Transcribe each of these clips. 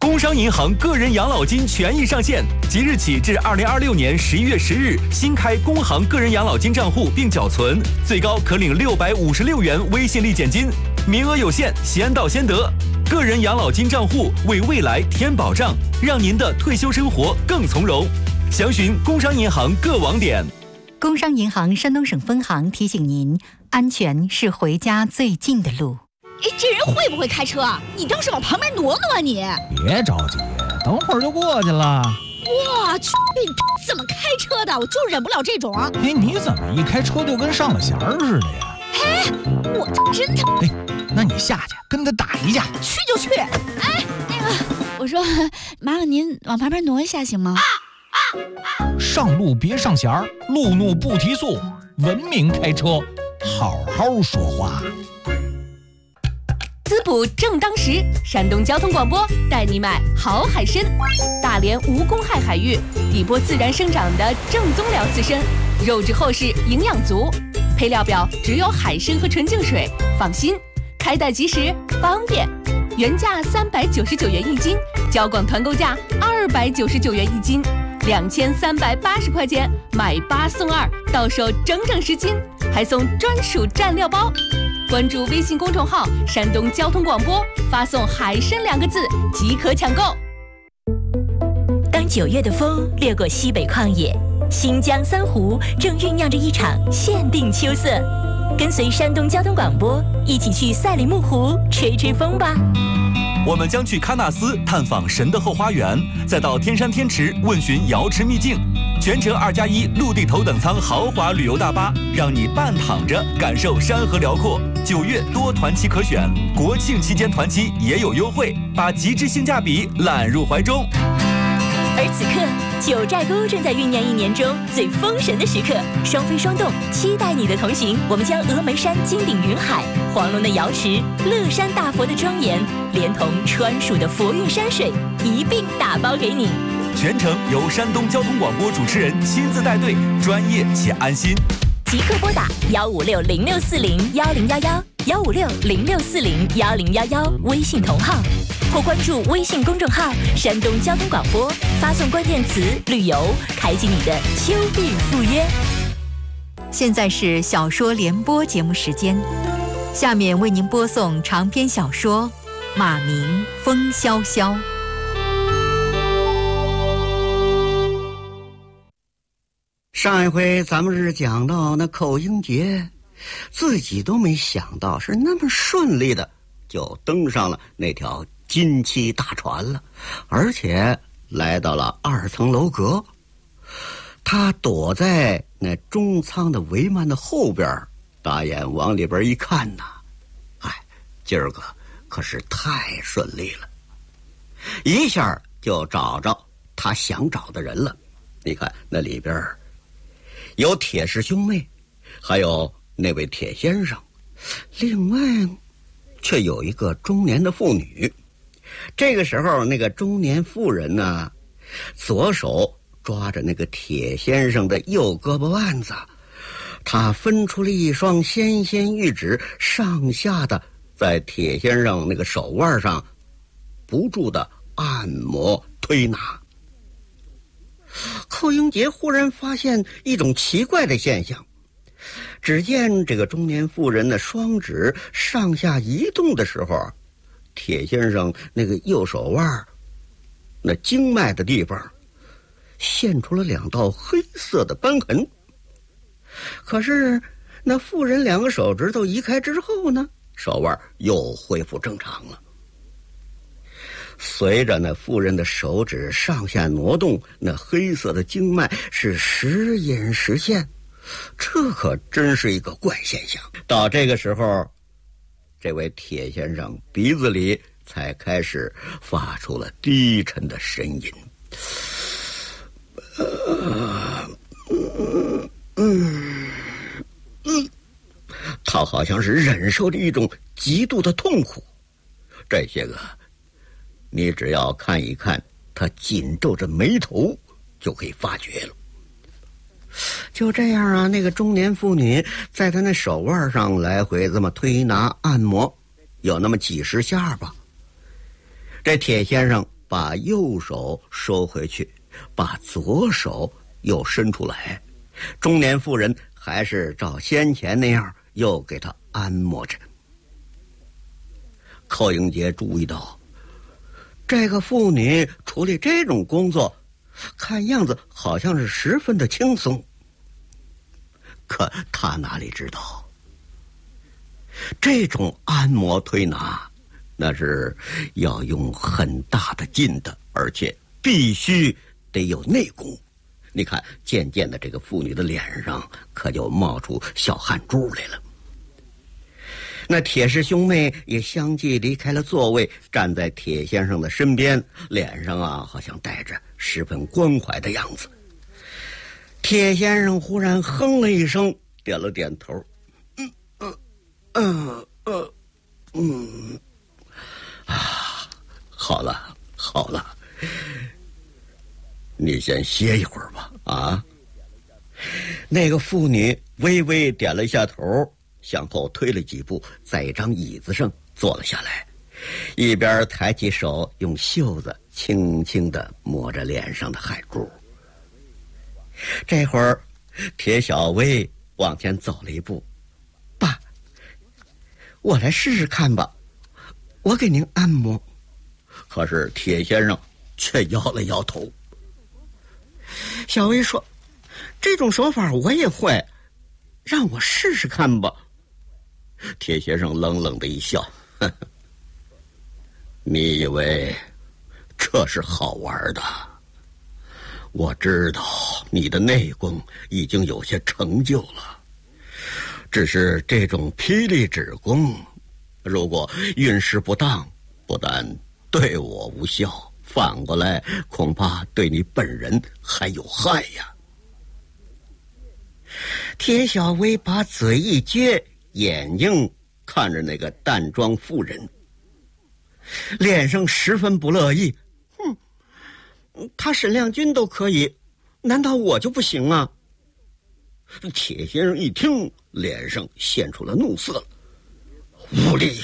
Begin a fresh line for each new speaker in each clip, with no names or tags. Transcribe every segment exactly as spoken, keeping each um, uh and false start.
工商银行个人养老金权益上线，即日起至二零二六年十一月十日，新开工行个人养老金账户并缴存，最高可领六百五十六元微信利减金，名额有限，先到先得。个人养老金账户为未来添保障，让您的退休生活更从容。详询工商银行各网点。
工商银行山东省分行提醒您：安全是回家最近的路。
哎，这人会不会开车？你倒是往旁边挪挪啊你！
别着急，等会儿就过去了。
我去，怎么开车的？我就忍不了这种。
哎，你怎么一开车就跟上了弦儿似的呀？
哎，我真的……
哎，那你下去跟他打一架。
去就去。哎，那个，我说，麻烦您往旁边挪一下行吗？啊
啊啊、上路别上弦儿，路怒不提速，文明开车，好好说话。
滋补正当时，山东交通广播带你买好海参，大连无公害海域，底波自然生长的正宗辽刺参，肉质厚实，营养足，配料表只有海参和纯净水，放心，开袋即时，方便。原价三百九十九元一斤，交广团购价二百九十九元一斤，两千三百八十块钱买八送二，到手整整十斤，还送专属蘸料包。关注微信公众号山东交通广播，发送海参两个字即可抢购。
当九月的风掠过西北旷野，新疆三湖正酝酿着一场限定秋色。跟随山东交通广播一起去赛里木湖吹吹风吧。
我们将去喀纳斯探访神的后花园，再到天山天池问询瑶池秘境。全程二加一陆地头等舱豪华旅游大巴，让你半躺着感受山河辽阔。九月多团期可选，国庆期间团期也有优惠，把极致性价比揽入怀中。
而此刻，九寨沟正在酝酿一年中最封神的时刻，双飞双动，期待你的同行。我们将峨眉山金顶云海、黄龙的瑶池、乐山大佛的庄严，连同川蜀的佛韵山水一并打包给你。
全程由山东交通广播主持人亲自带队，专业且安心。
即刻拨打幺五六零六四零幺零幺幺幺五六零六四零幺零幺幺微信同号，或关注微信公众号山东交通广播，发送关键词旅游，开启你的秋日赴约。
现在是小说联播节目时间，下面为您播送长篇小说《马鸣风萧萧》。
上一回咱们是讲到那寇英杰自己都没想到是那么顺利的就登上了那条金漆大船了，而且来到了二层楼阁。他躲在那中舱的帷幔的后边，大眼往里边一看呐，哎，今儿个可是太顺利了，一下就找着他想找的人了。你看那里边有铁氏兄妹，还有那位铁先生，另外却有一个中年的妇女。这个时候那个中年妇人呢，左手抓着那个铁先生的右胳膊腕子，她分出了一双纤纤玉指，上下的在铁先生那个手腕上不住的按摩推拿。寇英杰忽然发现一种奇怪的现象，只见这个中年妇人的双指上下移动的时候，铁先生那个右手腕那经脉的地方现出了两道黑色的斑痕。可是那妇人两个手指头移开之后呢，手腕又恢复正常了。随着那妇人的手指上下挪动，那黑色的经脉是时隐时现，这可真是一个怪现象。到这个时候，这位铁先生鼻子里才开始发出了低沉的呻吟。呃嗯嗯嗯，他好像是忍受着一种极度的痛苦。这些个你只要看一看他紧皱着眉头就可以发觉了。就这样啊，那个中年妇女在他那手腕上来回这么推拿按摩，有那么几十下吧。这铁先生把右手收回去，把左手又伸出来。中年妇人还是照先前那样又给他按摩着。寇英杰注意到，这个妇女处理这种工作，看样子好像是十分的轻松。可他哪里知道，这种按摩推拿那是要用很大的劲的，而且必须得有内功。你看，渐渐的这个妇女的脸上可就冒出小汗珠来了。那铁氏兄妹也相继离开了座位，站在铁先生的身边，脸上啊好像带着十分关怀的样子。铁先生忽然哼了一声，点了点头，嗯嗯嗯嗯嗯，啊，好了好了，你先歇一会儿吧。啊，那个妇女微微点了一下头，向后退了几步，在一张椅子上坐了下来，一边抬起手用袖子轻轻地抹着脸上的汗珠。这会儿铁小薇往前走了一步，爸，我来试试看吧，我给您按摩。可是铁先生却摇了摇头。小薇说，这种手法我也会，让我试试看吧。铁先生冷冷的一笑，呵呵，你以为这是好玩的？我知道你的内功已经有些成就了，只是这种霹雳指功，如果运势不当，不但对我无效，反过来恐怕对你本人还有害呀。铁小薇把嘴一撅，眼睛看着那个淡妆妇人，脸上十分不乐意。哼，他沈亮君都可以，难道我就不行啊？铁先生一听，脸上现出了怒色了。无礼！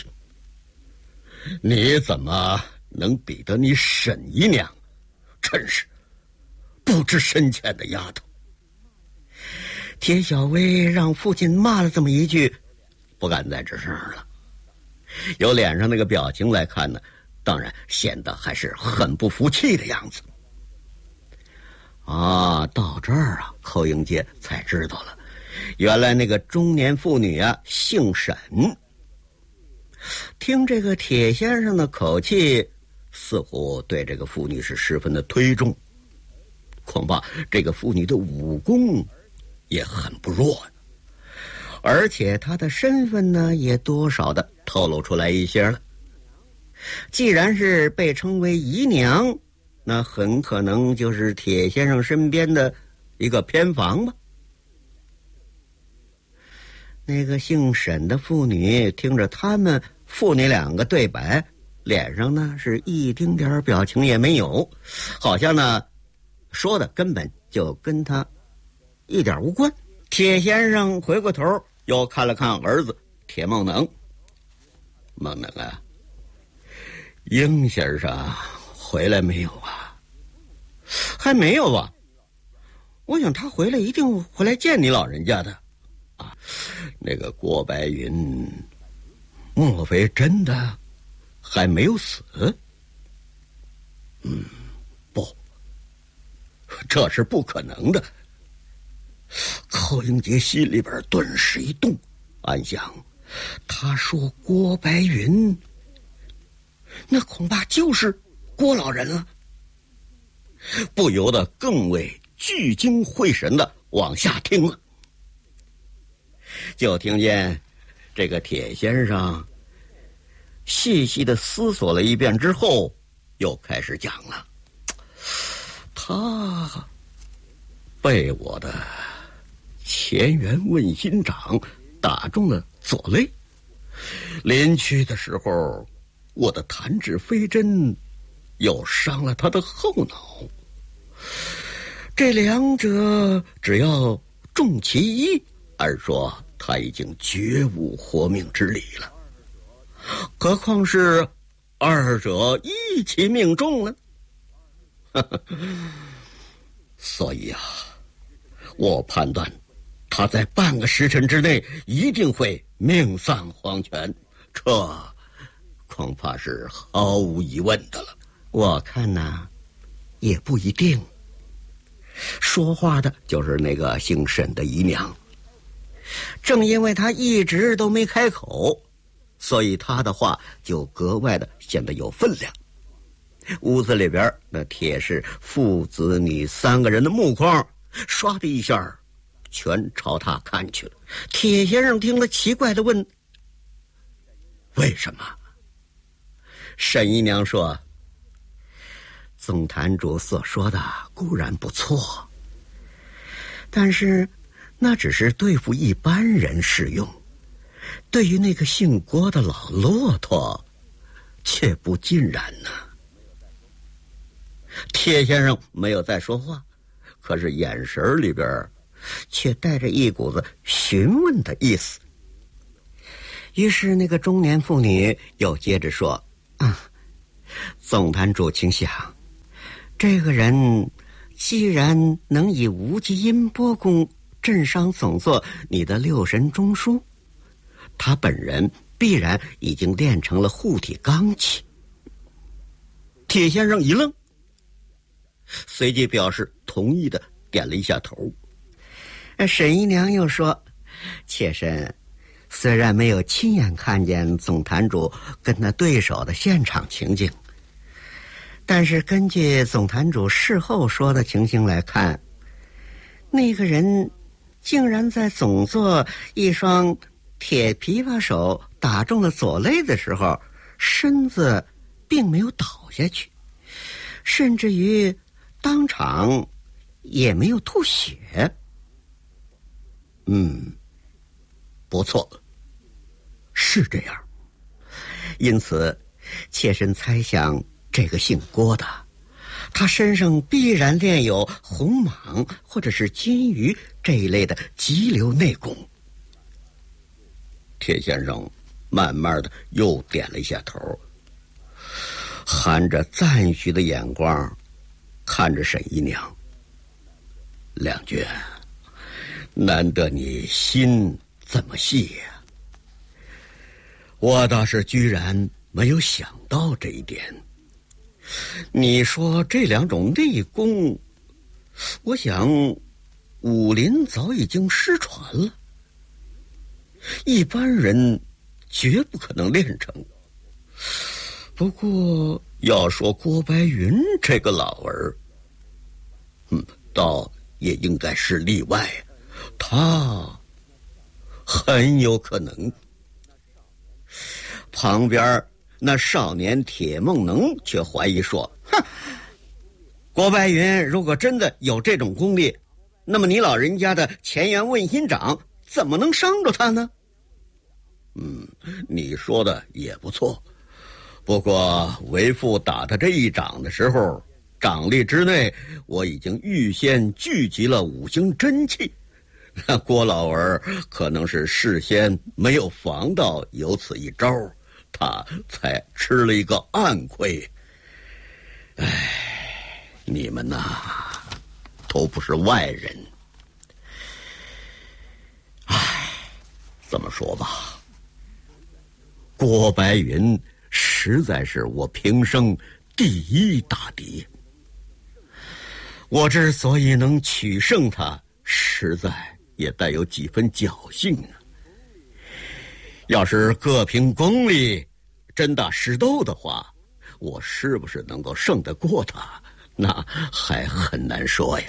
你怎么能比得你沈姨娘？真是不知深浅的丫头。铁小薇让父亲骂了这么一句，不敢再吱声了。由脸上那个表情来看呢，当然显得还是很不服气的样子。啊，到这儿啊，寇英杰才知道了，原来那个中年妇女啊姓沈。听这个铁先生的口气，似乎对这个妇女是十分的推重，恐怕这个妇女的武功也很不弱，而且她的身份呢也多少的透露出来一些了。既然是被称为姨娘，那很可能就是铁先生身边的一个偏房吧。那个姓沈的妇女听着他们父女两个对白，脸上呢是一丁点表情也没有，好像呢说的根本就跟他一点无关。铁先生回过头又看了看儿子铁梦能，梦能啊，英先生回来没有啊？还没有吧？我想他回来一定回来见你老人家的。啊，那个郭白云，莫非真的还没有死？嗯，不，这是不可能的。寇英杰心里边顿时一动，暗想，他说郭白云，那恐怕就是郭老人了。不由得更为聚精会神的往下听了，就听见这个铁先生细细的思索了一遍之后，又开始讲了。他被我的前元问心掌打中了左肋，临去的时候，我的弹指飞针又伤了他的后脑。这两者只要中其一，按说他已经绝无活命之理了，何况是二者一起命中了。 所以啊，我判断他在半个时辰之内一定会命丧黄泉，这恐怕是毫无疑问的了。我看呢，也不一定。说话的就是那个姓沈的姨娘，正因为她一直都没开口，所以她的话就格外的显得有分量。屋子里边那铁是父子女三个人的目光唰的一下全朝他看去了。铁先生听了奇怪的问：为什么？沈姨娘说：总坛主所说的固然不错，但是那只是对付一般人适用，对于那个姓郭的老骆驼却不尽然呢。铁先生没有再说话，可是眼神里边却带着一股子询问的意思。于是那个中年妇女又接着说：啊，总坛主请想，这个人既然能以无极音波功镇伤总座你的六神中枢，他本人必然已经练成了护体罡气。铁先生一愣，随即表示同意的点了一下头。沈姨娘又说：妾身虽然没有亲眼看见总坛主跟他对手的现场情景，但是根据总坛主事后说的情形来看，那个人竟然在总座一双铁琵琶手打中了左肋的时候，身子并没有倒下去，甚至于当场也没有吐血。嗯，不错，是这样。因此妾身猜想，这个姓郭的，他身上必然练有红蟒或者是金鱼这一类的急流内功。铁先生慢慢的又点了一下头，含着赞许的眼光看着沈姨娘。两句，难得你心这么细呀、啊！我倒是居然没有想到这一点。你说这两种内功，我想武林早已经失传了，一般人绝不可能练成。不过要说郭白云这个老儿，嗯，倒也应该是例外，他很有可能。旁边那少年铁梦能却怀疑说：哼，郭白云如果真的有这种功力，那么你老人家的乾元问心掌怎么能伤着他呢？嗯，你说的也不错，不过为父打他这一掌的时候，掌力之内我已经预先聚集了五行真气，那郭老儿可能是事先没有防到有此一招，他才吃了一个暗亏。唉，你们呐，都不是外人。唉，这么说吧，郭白云实在是我平生第一大敌。我之所以能取胜他，实在也带有几分侥幸啊。要是各凭功力，真打实斗的话，我是不是能够胜得过他，那还很难说呀。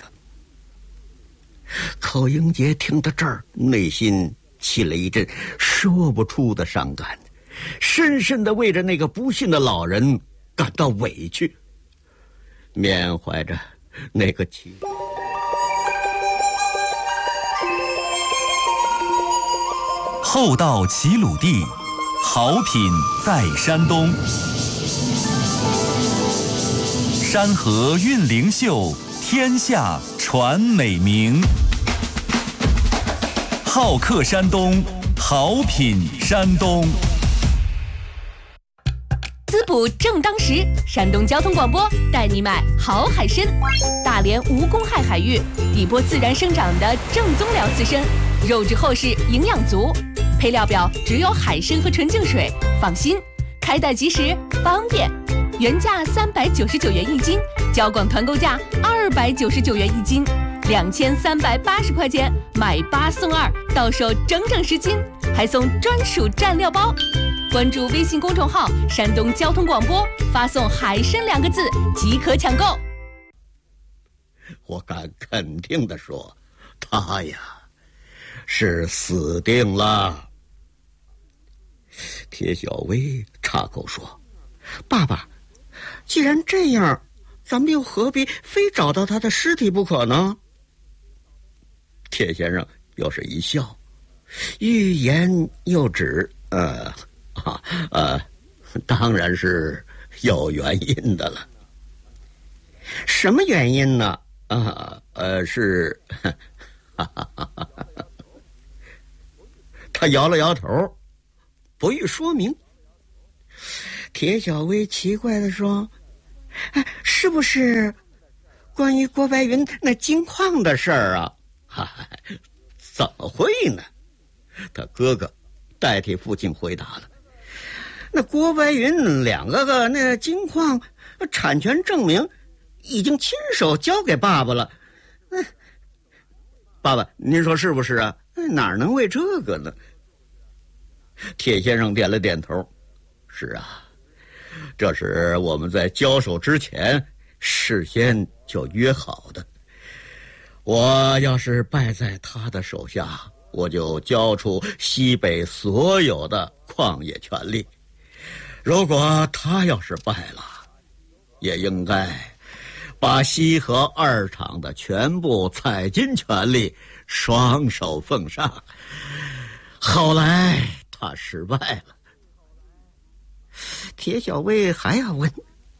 寇英杰听到这儿，内心起了一阵说不出的伤感，深深地为着那个不幸的老人感到委屈，缅怀着那个情。
厚道齐鲁地，好品在山东。山河韵灵秀，天下传美名。好客山东，好品山东。
资捕正当时，山东交通广播带你买好海参。大连无公害海域，底波自然生长的正宗辽刺参，肉质厚实，营养足。配料表只有海参和纯净水，放心，开袋即食，方便。原价三百九十九元一斤，交广团购价二百九十九元一斤，两千三百八十块钱买八送二，到手整整十斤，还送专属蘸料包。关注微信公众号“山东交通广播”，发送“海参”两个字即可抢购。
我敢肯定地说，他呀是死定了。铁小薇插口说：“爸爸，既然这样，咱们又何必非找到他的尸体不可呢？”铁先生又是一笑，欲言又止，呃，啊，呃，当然是有原因的了。什么原因呢？啊，呃，是，哈哈哈哈哈。他摇了摇头，不予说明。铁小薇奇怪地说：“哎，是不是关于郭白云那金矿的事儿啊？”“嗨，怎么会呢？”他哥哥代替父亲回答了。“那郭白云两个个那金矿产权证明已经亲手交给爸爸了。嗯，爸爸，您说是不是啊？哪能为这个呢？”铁先生点了点头：“是啊，这是我们在交手之前事先就约好的。我要是败在他的手下，我就交出西北所有的矿业权利；如果他要是败了，也应该把西河二厂的全部采金权利双手奉上。后来他失败了。”铁小薇还要问：“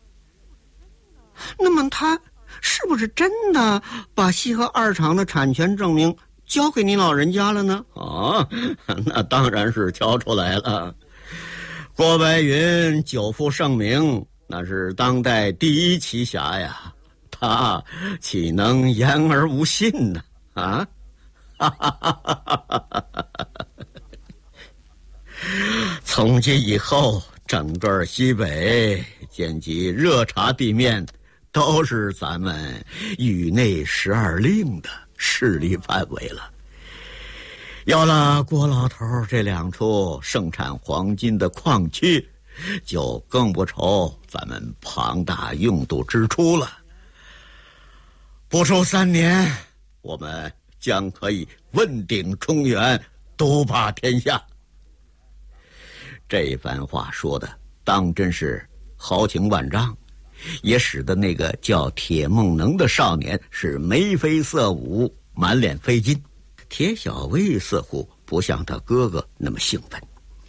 那么他是不是真的把西河二厂的产权证明交给您老人家了呢？”“啊，那当然是交出来了。郭白云久负盛名，那是当代第一奇侠呀，他岂能言而无信呢？啊！”哈哈哈哈哈哈！从今以后，整个西北兼及热察地面，都是咱们域内十二令的势力范围了。有了郭老头这两处盛产黄金的矿区，就更不愁咱们庞大用度支出了。不出三年，我们将可以问鼎中原，独霸天下。这番话说的当真是豪情万丈，也使得那个叫铁梦能的少年是眉飞色舞，满脸飞金。铁小薇似乎不像他哥哥那么兴奋。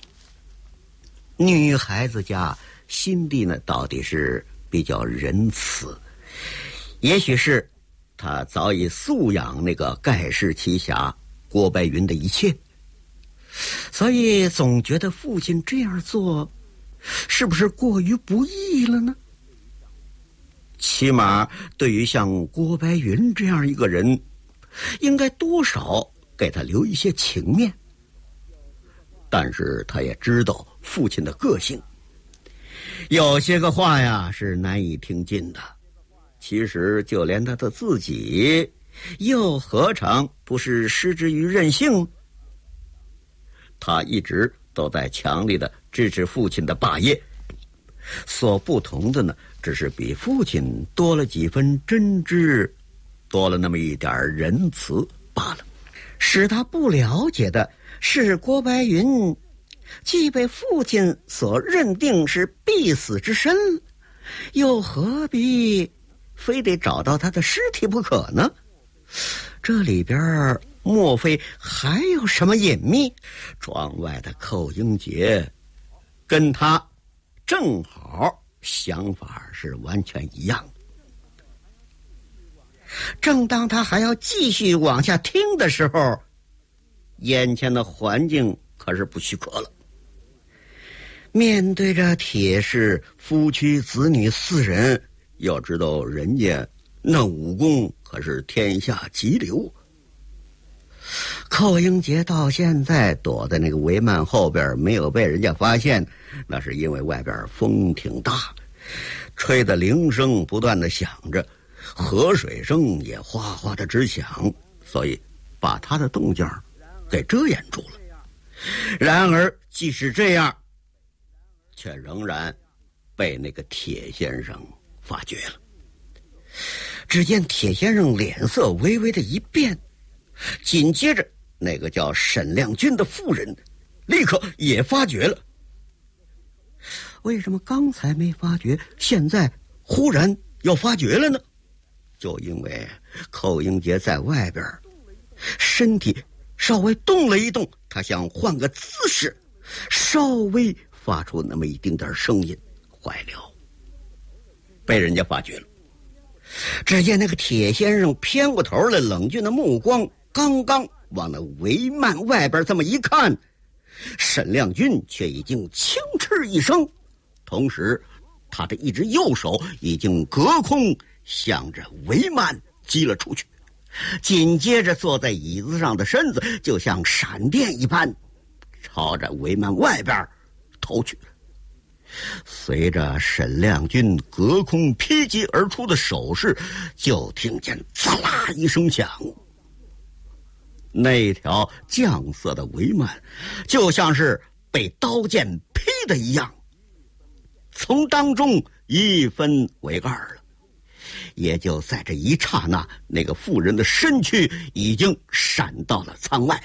女孩子家心地呢，到底是比较仁慈，也许是她早已素养那个盖世奇侠郭白云的一切，所以总觉得父亲这样做是不是过于不义了呢？起码对于像郭白云这样一个人，应该多少给他留一些情面。但是他也知道父亲的个性，有些个话呀是难以听进的。其实就连他的自己，又何尝不是失之于任性？他一直都在强力的支持父亲的霸业，所不同的呢，只是比父亲多了几分真知，多了那么一点仁慈罢了。使他不了解的是，郭白云既被父亲所认定是必死之身，又何必非得找到他的尸体不可呢？这里边莫非还有什么隐秘？庄外的寇英杰跟他正好想法是完全一样。正当他还要继续往下听的时候，眼前的环境可是不许可了。 面对着铁氏夫妻子女四人，要知道人家那武功可是天下极流。寇英杰到现在躲在那个帷幔后边没有被人家发现，那是因为外边风挺大，吹的铃声不断的响着，河水声也哗哗的直响，所以把他的动静给遮掩住了。然而即使这样，却仍然被那个铁先生发觉了。只见铁先生脸色微微的一变，紧接着那个叫沈亮君的妇人立刻也发觉了。为什么刚才没发觉，现在忽然要发觉了呢？就因为寇英杰在外边身体稍微动了一动，他想换个姿势，稍微发出那么一丁点声音，坏了，被人家发觉了。只见那个铁先生偏过头来，冷峻的目光刚刚往那帷幔外边这么一看，沈亮君却已经轻嗤一声，同时他的一只右手已经隔空向着帷幔击了出去，紧接着坐在椅子上的身子就像闪电一般朝着帷幔外边投去。随着沈亮君隔空劈击而出的手势，就听见滋啦一声响，那条绛色的帷幔就像是被刀剑劈的一样，从当中一分为二了。也就在这一刹那，那个妇人的身躯已经闪到了舱外。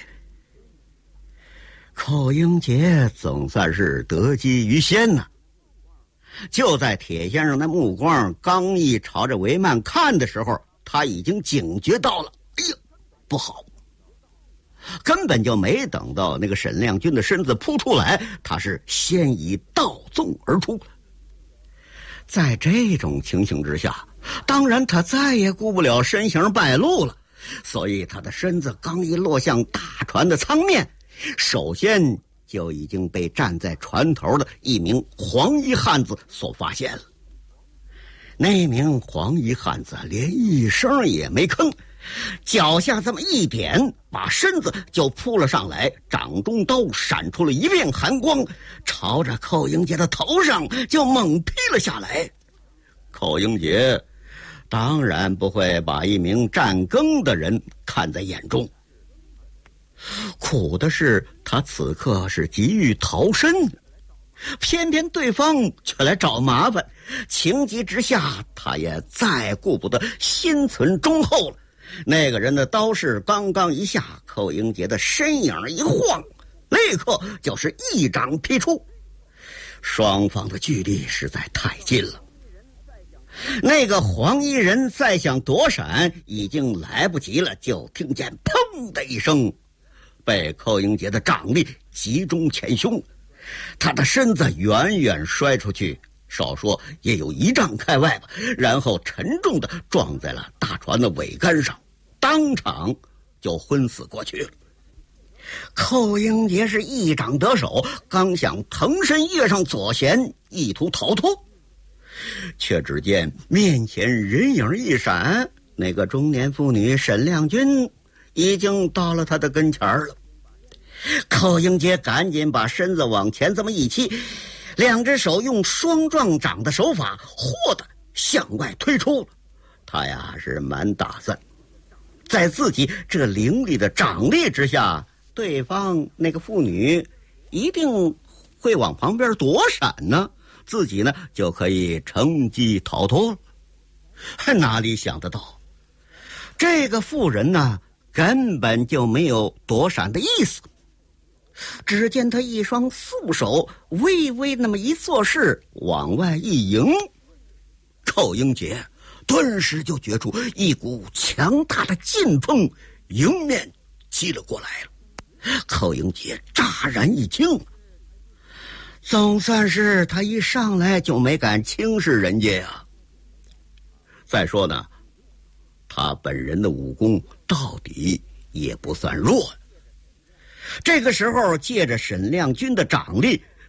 寇英杰总算是得机于先呐、啊！就在铁先生的目光刚一朝着帷幔看的时候，他已经警觉到了，哎呀，不好！根本就没等到那个沈亮君的身子扑出来，他是先以倒纵而出。在这种情形之下，当然他再也顾不了身形败露了，所以他的身子刚一落向大船的舱面，首先就已经被站在船头的一名黄衣汉子所发现了。那名黄衣汉子连一声也没吭，脚下这么一点，把身子就扑了上来，掌中刀闪出了一片寒光，朝着寇英杰的头上就猛劈了下来。寇英杰当然不会把一名站更的人看在眼中，苦的是他此刻是急于逃生，偏偏对方却来找麻烦，情急之下他也再顾不得心存忠厚了。那个人的刀势刚刚一下，寇英杰的身影一晃，立刻就是一掌劈出，双方的距离实在太近了。那个黄衣人再想躲闪已经来不及了，就听见砰的一声，被寇英杰的掌力击中前胸，他的身子远远摔出去，少说也有一丈开外吧，然后沉重地撞在了大船的桅杆上，当场就昏死过去了。寇英杰是一掌得手，刚想腾身跃上左舷，意图逃脱，却只见面前人影一闪，那个中年妇女沈亮君已经到了他的跟前了。寇英杰赶紧把身子往前这么一踢，两只手用双撞掌的手法豁地向外推出了。他呀是蛮打算在自己这凌厉的掌力之下，对方那个妇女一定会往旁边躲闪呢，自己呢就可以乘机逃脱了。哪里想得到，这个妇人呢根本就没有躲闪的意思。只见他一双素手微微那么一做势，往外一迎，寇英杰顿时就觉出一股强大的劲风迎面击了过来了。寇英杰乍然一惊，总算是他一上来就没敢轻视人家呀。再说呢，他本人的武功到底也不算弱。这个时候借着沈亮君的掌力，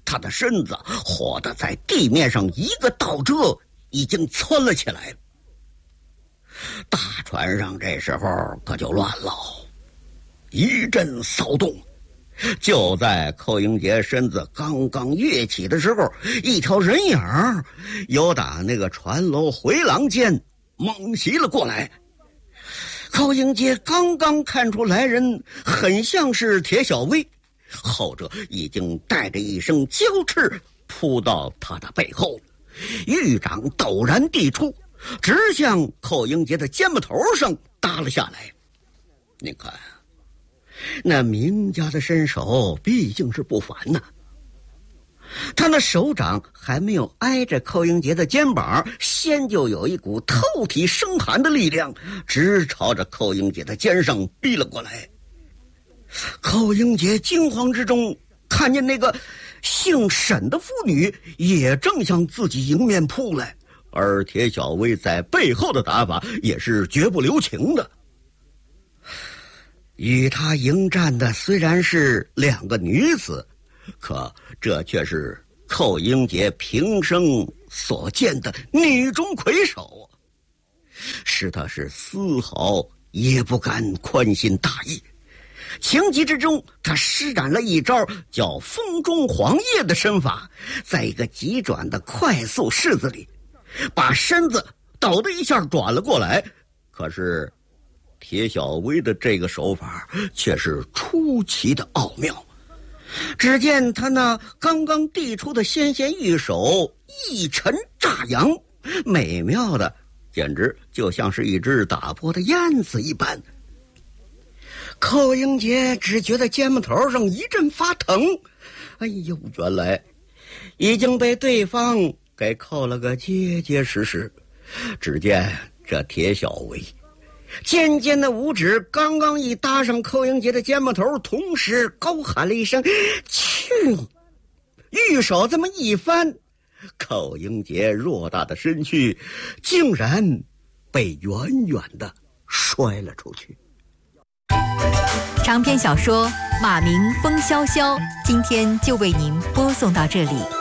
他的身子火得在地面上一个倒折，已经窜了起来。大船上这时候可就乱了，一阵骚动。就在寇英杰身子刚刚跃起的时候，一条人影由打那个船楼回廊间猛袭了过来。寇英杰刚刚看出来人很像是铁小薇，后者已经带着一声娇翅扑到他的背后，玉掌陡然递出，直向寇英杰的肩膀头上搭了下来。你看，那名家的身手毕竟是不凡呐、啊。他那手掌还没有挨着寇英杰的肩膀，先就有一股透体生寒的力量直朝着寇英杰的肩上逼了过来。寇英杰惊慌之中看见那个姓沈的妇女也正向自己迎面扑来，而铁小薇在背后的打法也是绝不留情的。与他迎战的虽然是两个女子，可这却是寇英杰平生所见的女中魁首，使他是丝毫也不敢宽心大意。情急之中，他施展了一招叫风中黄叶的身法，在一个急转的快速式子里，把身子抖的一下转了过来。可是铁小薇的这个手法却是出奇的奥妙。只见他那刚刚递出的纤纤玉手一沉乍扬，美妙的简直就像是一只打破的燕子一般。寇英杰只觉得肩膀头上一阵发疼，哎呦，原来已经被对方给扣了个结结实实。只见这铁小薇尖尖的五指刚刚一搭上寇英杰的肩膀头，同时高喊了一声去，玉手这么一翻，寇英杰偌大的身躯竟然被远远的摔了出去。
长篇小说《马鸣风萧萧》今天就为您播送到这里。